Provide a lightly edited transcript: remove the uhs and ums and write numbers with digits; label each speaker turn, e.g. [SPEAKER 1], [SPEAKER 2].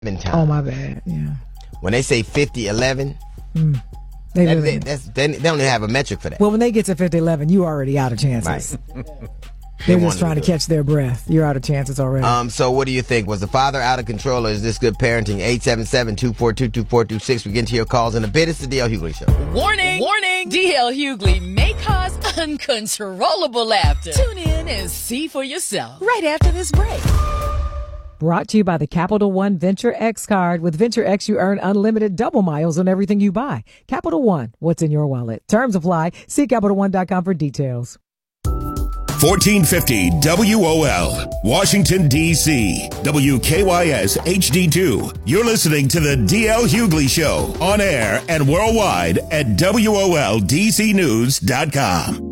[SPEAKER 1] time.
[SPEAKER 2] Oh, my bad. Yeah.
[SPEAKER 1] When they say 50-11,
[SPEAKER 2] They
[SPEAKER 1] don't even have a metric for that.
[SPEAKER 2] Well, when they get to 50-11, you already out of chances.
[SPEAKER 1] Right.
[SPEAKER 2] They're just trying to catch their breath. You're out of chances already.
[SPEAKER 1] So what do you think? Was the father out of control, or is this good parenting? 877-242-2426. We get into your calls in a bit. It's the D.L. Hughley Show.
[SPEAKER 3] Warning! Warning! D.L. Hughley may cause uncontrollable laughter. Tune in and see for yourself right after this break.
[SPEAKER 2] Brought to you by the Capital One Venture X card. With Venture X, you earn unlimited double miles on everything you buy. Capital One, what's in your wallet? Terms apply. See CapitalOne.com for details.
[SPEAKER 4] 1450 WOL, Washington, D.C. WKYS HD2. You're listening to the D.L. Hughley Show on air and worldwide at WOLDCnews.com.